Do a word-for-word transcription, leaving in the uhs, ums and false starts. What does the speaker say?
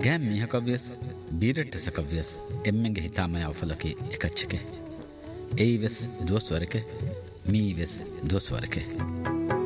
ගෑම් මිහකව්‍යස් බීරට්ට සකව්‍යස් එම්මෙන්ගේ හිතාමය අවෆලකි එකච්චක. එයි වෙස් දුවස්වරක මී වෙස් දුවස්වරක.